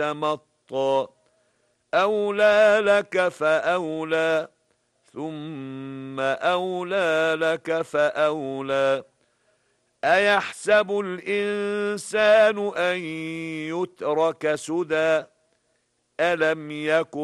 تمطى أولى لك فأولى ثم أولى لك فأولى أيحسب الإنسان أن يترك سدى ألم يكن